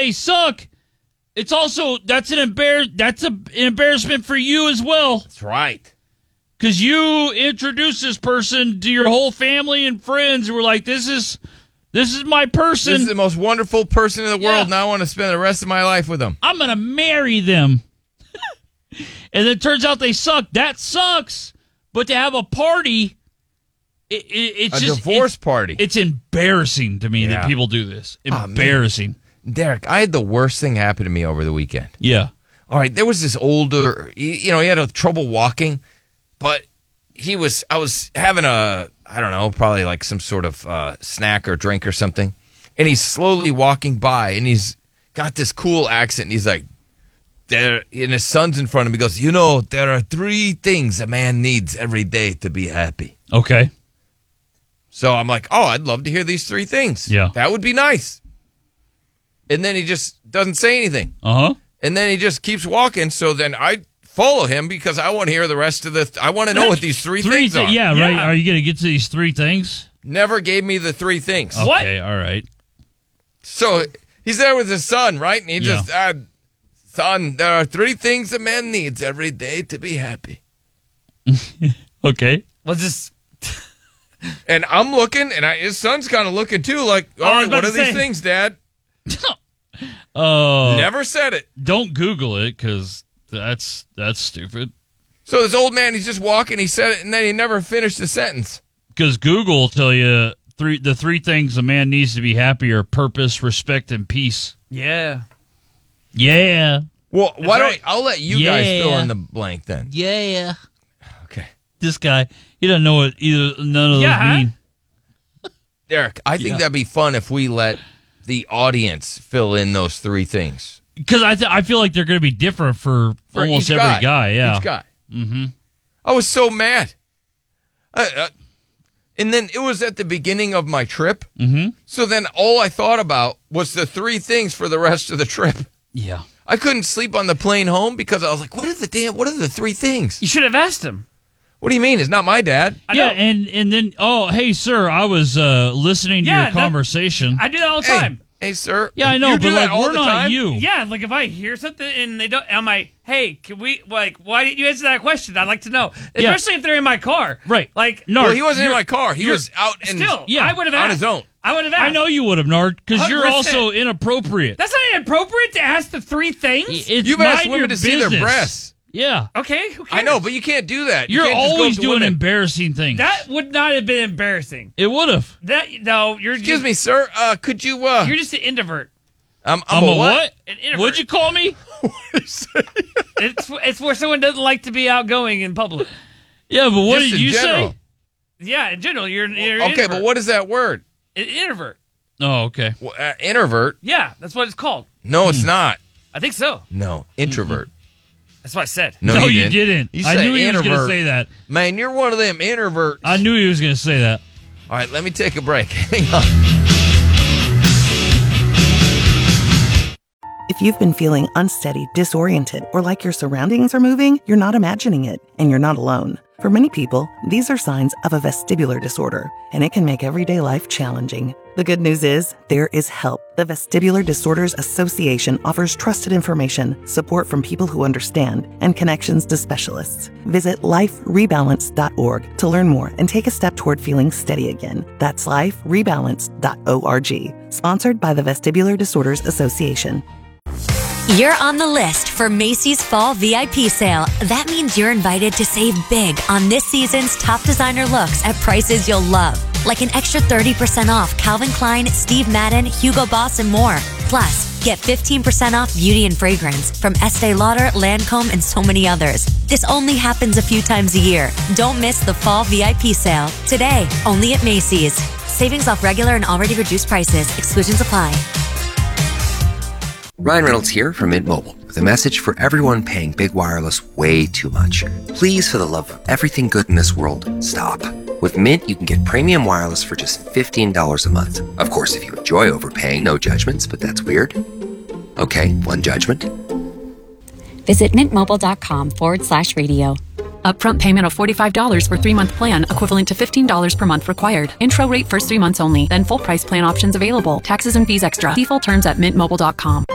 they suck, it's also that's an embarrassment for you as well. That's right. Because you introduced this person to your whole family and friends, and were like, "This is my person. This is the most wonderful person in the world, and I want to spend the rest of my life with them. I'm gonna marry them." And then it turns out they suck. That sucks. But to have a party, it's a just divorce party. It's embarrassing to me that people do this. Embarrassing. Derek, I had the worst thing happen to me over the weekend. Yeah. All right, there was this older, he had trouble walking, but I was having probably like some sort of snack or drink or something, and he's slowly walking by, and he's got this cool accent, and he's like, and his son's in front of him. He goes, there are 3 things a man needs every day to be happy. Okay. So I'm like, I'd love to hear these 3 things. Yeah. That would be nice. And then he just doesn't say anything. Uh-huh. And then he just keeps walking. So then I follow him because I want to hear the rest of I want to know what these 3 things are. Yeah, right. Are you going to get to these 3 things? Never gave me the 3 things. Okay, all right. So he's there with his son, right? And he just, son, there are 3 things a man needs every day to be happy. Okay. What's this? And I'm looking, and his son's kind of looking too, like, all right, what are these things, Dad? Never said it. Don't Google it, because that's stupid. So this old man, he's just walking, he said it, and then he never finished the sentence. Because Google will tell you the 3 things a man needs to be happy are purpose, respect, and peace. Yeah. Yeah. Well, I'll let you guys fill in the blank then. Yeah. Okay. This guy, he doesn't know what none of those mean. Derek, I think that'd be fun if we let the audience fill in those 3 things. Because I feel like they're going to be different for almost every guy. Yeah. Each guy. Mm-hmm. I was so mad. And then it was at the beginning of my trip. Mm-hmm. So then all I thought about was the 3 things for the rest of the trip. Yeah. I couldn't sleep on the plane home because I was like, what are the 3 things? You should have asked him. What do you mean? It's not my dad. Yeah, and then, hey, sir, I was listening to your conversation. I do that all the time. Hey, sir. Yeah, I know, you but do like, that all we're the not time? you. Yeah, like if I hear something and they don't, I'm like, hey, can we, like, why didn't you answer that question? I'd like to know. Especially if they're in my car. Right. Like, no, he wasn't in my car. He was out and I would have asked. on his own. I would have asked. I know you would have, Nard, because you're 100%. also inappropriate. That's not inappropriate to ask the 3 things. You've asked women to see their breasts. Yeah. Okay, who cares? I know, but you can't do that. You're can't just always go up to doing women. embarrassing things. That would not have been embarrassing. It would have. Excuse me, sir. Could you? You're just an introvert. I'm a what? An introvert. What'd you call me? It's where someone doesn't like to be outgoing in public. Yeah, but what Just did in you general. say? Yeah, in general, you're an Okay, introvert. but what is that word? An introvert. Oh, okay. Well, introvert? Yeah, that's what it's called. No, it's not. I think so. No, introvert. That's what I said. No, you didn't. You I said knew he was going to introvert. say that. Man, you're one of them introverts. I knew he was going to say that. All right, let me take a break. Hang on. If you've been feeling unsteady, disoriented, or like your surroundings are moving, you're not imagining it, and you're not alone. For many people, these are signs of a vestibular disorder, and it can make everyday life challenging. The good news is, there is help. The Vestibular Disorders Association offers trusted information, support from people who understand, and connections to specialists. Visit liferebalance.org to learn more and take a step toward feeling steady again. That's liferebalance.org. Sponsored by the Vestibular Disorders Association. You're on the list for Macy's Fall VIP Sale. That means you're invited to save big on this season's top designer looks at prices you'll love. Like an extra 30% off Calvin Klein, Steve Madden, Hugo Boss, and more. Plus, get 15% off beauty and fragrance from Estee Lauder, Lancome, and so many others. This only happens a few times a year. Don't miss the Fall VIP Sale. Today, only at Macy's. Savings off regular and already reduced prices. Exclusions apply. Ryan Reynolds here from Mint Mobile with a message for everyone paying big wireless way too much. Please, for the love of everything good in this world, stop. With Mint, you can get premium wireless for just $15 a month. Of course, if you enjoy overpaying, no judgments, but that's weird. Okay, one judgment. Visit mintmobile.com/radio. Upfront payment of $45 for 3-month plan, equivalent to $15 per month required. Intro rate first 3 months only, then full price plan options available. Taxes and fees extra. See full terms at mintmobile.com.